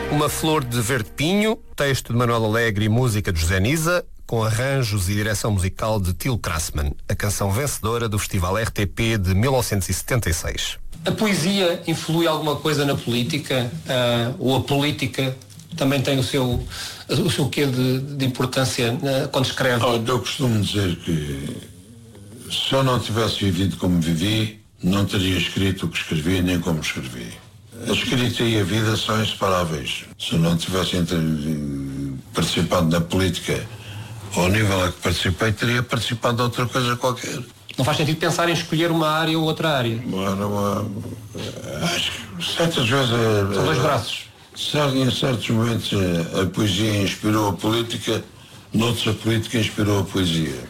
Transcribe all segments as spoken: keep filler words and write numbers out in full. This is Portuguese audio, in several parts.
Uma Flor de Verde Pinho, texto de Manuel Alegre e música de José Nisa, com arranjos e direção musical de Till Krasman, a canção vencedora do Festival R T P de mil novecentos e setenta e seis. A poesia influi alguma coisa na política? Uh, ou a política também tem o seu, o seu quê de, de importância uh, quando escreve? Oh, eu costumo dizer que se eu não tivesse vivido como vivi, não teria escrito o que escrevi nem como escrevi. A escrita e a vida são inseparáveis. Se eu não tivesse entre, participado na política ao nível a que participei, teria participado de outra coisa qualquer. Não faz sentido pensar em escolher uma área ou outra área? Bueno, uma, acho que certas vezes... São dois braços. Em certos momentos a poesia inspirou a política, noutros a política inspirou a poesia.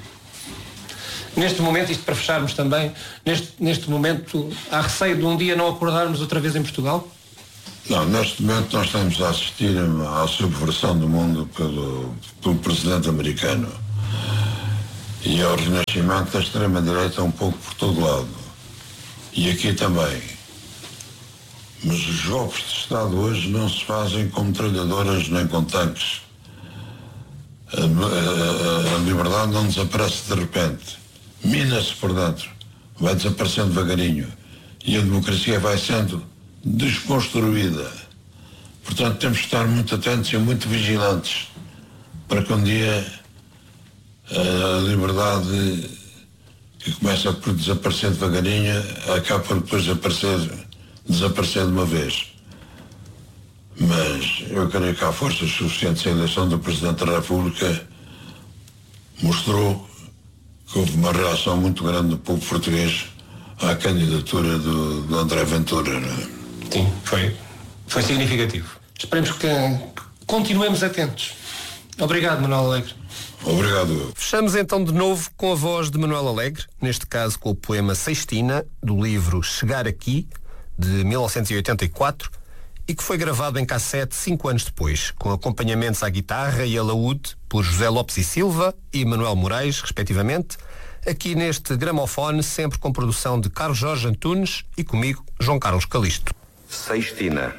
Neste momento, isto para fecharmos também, neste, neste momento há receio de um dia não acordarmos outra vez em Portugal? Não, neste momento nós estamos a assistir à subversão do mundo pelo, pelo presidente americano e ao renascimento da extrema-direita um pouco por todo lado. E aqui também. Mas os golpes de Estado hoje não se fazem com metralhadoras nem com tanques. A, a, a liberdade não desaparece de repente. Mina-se por dentro, vai desaparecendo devagarinho e a democracia vai sendo desconstruída. Portanto, temos que estar muito atentos e muito vigilantes para que um dia a liberdade que começa por desaparecer devagarinho acabe por depois desaparecer, desaparecer de uma vez. Mas eu creio que há forças suficientes. A eleição do Presidente da República mostrou que houve uma reação muito grande do povo português à candidatura do, do André Ventura, não é? Sim, foi, foi significativo. Esperemos que continuemos atentos. Obrigado, Manuel Alegre. Obrigado. Fechamos então de novo com a voz de Manuel Alegre, neste caso com o poema Sextina, do livro Chegar Aqui, de mil novecentos e oitenta e quatro, e que foi gravado em cassete cinco anos depois, com acompanhamentos à guitarra e alaúde por José Lopes e Silva e Manuel Moraes, respectivamente, aqui neste gramofone, sempre com produção de Carlos Jorge Antunes e comigo, João Carlos Calisto. Sextina.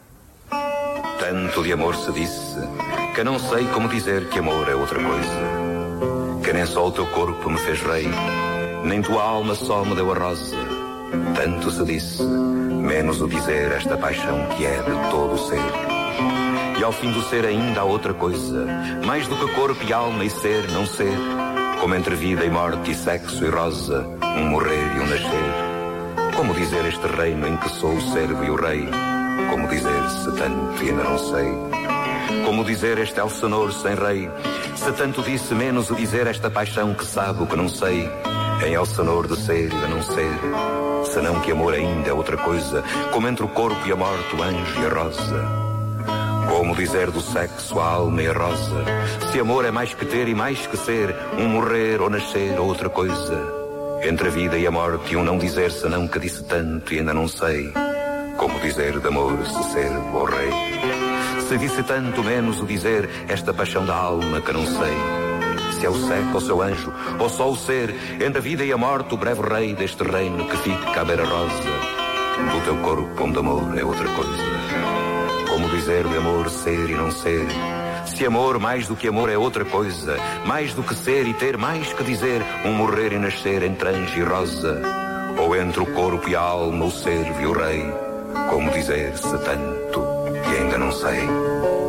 Tanto de amor se disse, que não sei como dizer que amor é outra coisa. Que nem só o teu corpo me fez rei, nem tua alma só me deu a rosa. Tanto se disse, menos o dizer esta paixão que é de todo o ser. E ao fim do ser ainda há outra coisa, mais do que corpo e alma e ser, não ser, como entre vida e morte e sexo e rosa, um morrer e um nascer. Como dizer este reino em que sou o servo e o rei? Como dizer se tanto e ainda não sei? Como dizer este Elsenor sem rei? Se tanto disse, menos o dizer esta paixão que sabe o que não sei, em Elsenor de ser e de não ser. Senão que amor ainda é outra coisa, como entre o corpo e a morte, o anjo e a rosa. Como dizer do sexo a alma e a rosa, se amor é mais que ter e mais que ser, um morrer ou nascer ou outra coisa. Entre a vida e a morte, um não dizer senão que disse tanto e ainda não sei. Como dizer de amor se servo ou rei? Se disse tanto, menos o dizer esta paixão da alma que não sei. Se é o seco ou seu anjo, ou só o ser, entre a vida e a morte, o breve rei deste reino que fica à beira-rosa do teu corpo onde amor é outra coisa. Como dizer de amor ser e não ser? Se amor mais do que amor é outra coisa, mais do que ser e ter mais que dizer, um morrer e nascer entre anjo e rosa, ou entre o corpo e a alma, o servo e o rei. Como dizer se tanto e ainda não sei?